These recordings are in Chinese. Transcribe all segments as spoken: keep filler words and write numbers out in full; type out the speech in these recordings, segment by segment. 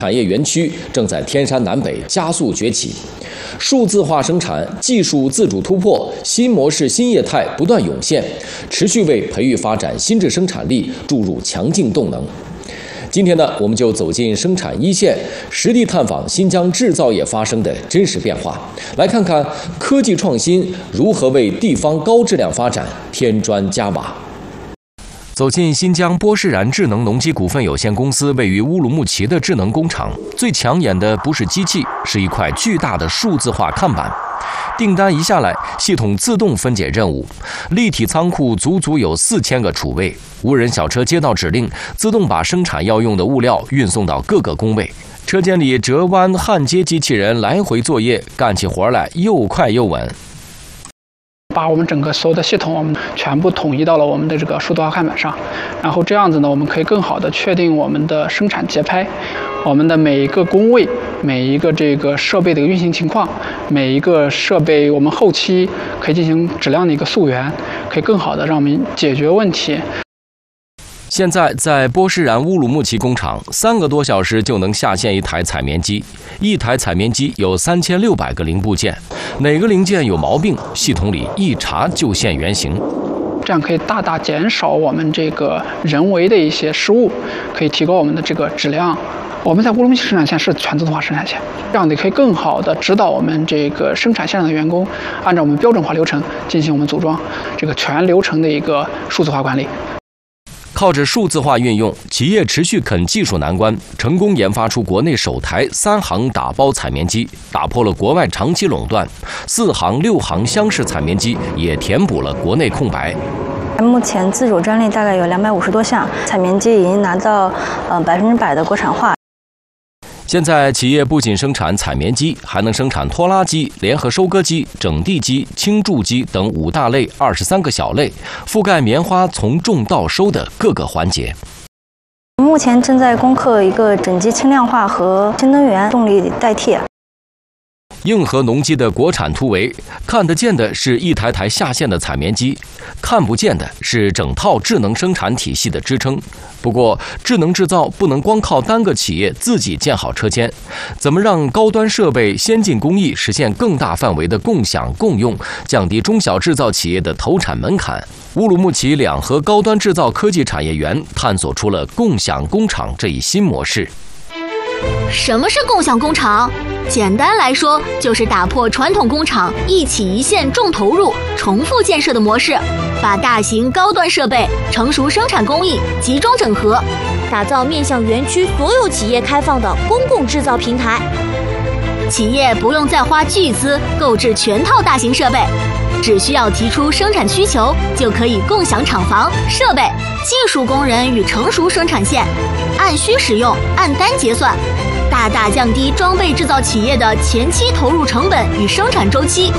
产业园区正在天山南北加速崛起，数字化生产、技术自主突破、新模式、新业态不断涌现，持续为培育发展新质生产力注入强劲动能。今天呢，我们就走进生产一线，实地探访新疆制造业发生的真实变化，来看看科技创新如何为地方高质量发展添砖加瓦。走进新疆波诗然智能农机股份有限公司位于乌鲁木齐的智能工厂，最抢眼的不是机器，是一块巨大的数字化看板。订单一下来，系统自动分解任务，立体仓库足足有四千个储位，无人小车接到指令，自动把生产要用的物料运送到各个工位。车间里折弯焊接机器人来回作业，干起活来又快又稳。 把我们整个所有的系统，我们全部统一到了我们的这个数字化看板上，然后这样子呢，我们可以更好的确定我们的生产节拍，我们的每一个工位、每一个这个设备的运行情况，每一个设备我们后期可以进行质量的一个溯源，可以更好的让我们解决问题。 现在在波诗然乌鲁木齐工厂，三个多小时就能下线一台采棉机。一台采棉机有三千六百个零部件，哪个零件有毛病，系统里一查就现原形。 这样可以大大减少我们这个人为的一些失误，可以提高我们的这个质量。我们在乌鲁木齐生产线是全自动化生产线，这样的可以更好的指导我们这个生产线上的员工，按照我们标准化流程进行我们组装，这个全流程的一个数字化管理。 靠着数字化运用，企业持续啃技术难关，成功研发出国内首台三行打包采棉机，打破了国外长期垄断；四行、六行箱式采棉机也填补了国内空白。 目前自主专利大概有两百五十多项，采棉机已经拿到呃百分之百的国产化。 现在企业不仅生产采棉机，还能生产拖拉机、联合收割机、整地机、轻贮机等五大类、二十三个小类，覆盖棉花从种到收的各个环节。 目前正在攻克一个整机轻量化和新能源动力代替。 硬核农机的国产突围，看得见的是一台台下线的采棉机，看不见的是整套智能生产体系的支撑。不过，智能制造不能光靠单个企业自己建好车间，怎么让高端设备、先进工艺实现更大范围的共享共用，降低中小制造企业的投产门槛？乌鲁木齐两河高端制造科技产业园探索出了共享工厂这一新模式。 什么是共享工厂？简单来说，就是打破传统工厂一起一线重投入、重复建设的模式，把大型高端设备、成熟生产工艺集中整合， 打造面向园区所有企业开放的公共制造平台。 企业不用再花巨资购置全套大型设备，只需要提出生产需求，就可以共享厂房、设备、技术工人与成熟生产线，按需使用、按单结算，大大降低装备制造企业的前期投入成本与生产周期。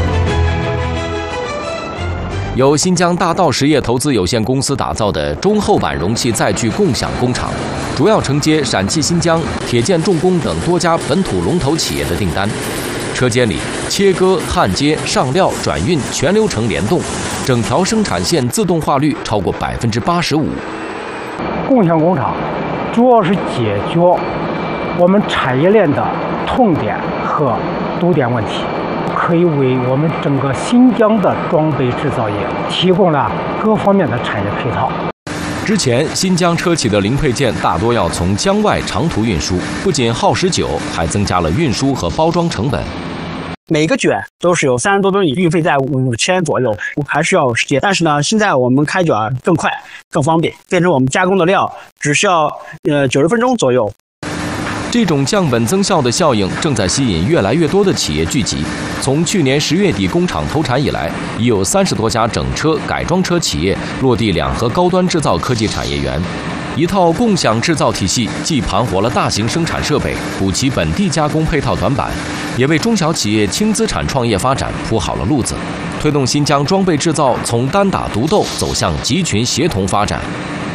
由新疆大道实业投资有限公司打造的中厚板容器载具共享工厂，主要承接陕汽新疆、铁建重工等多家本土龙头企业的订单。车间里切割、焊接、上料、转运全流程联动，整条生产线自动化率超过百分之八十五。 共享工厂主要是解决我们产业链的痛点和堵点问题，可以为我们整个新疆的装备制造业提供了各方面的产业配套。 之前，新疆车企的零配件大多要从疆外长途运输，不仅耗时久，还增加了运输和包装成本。 每个卷都是有三十多吨，运费在五千左右，还是要时间。但是呢，现在我们开卷更快、更方便，变成我们加工的料只需要呃九十分钟左右。 这种降本增效的效应正在吸引越来越多的企业聚集。从去年十月底工厂投产以来，已有三十多家整车、改装车企业落地两河高端制造科技产业园。一套共享制造体系既盘活了大型生产设备，补齐本地加工配套短板，也为中小企业轻资产创业发展铺好了路子，推动新疆装备制造从单打独斗走向集群协同发展。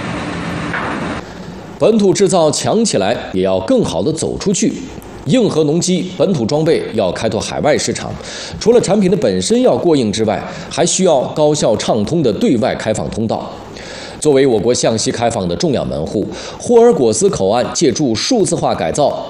本土制造强起来，也要更好地走出去。硬核农机、本土装备要开拓海外市场，除了产品的本身要过硬之外，还需要高效畅通的对外开放通道。 作为我国向西开放的重要门户，霍尔果斯口岸借助数字化改造。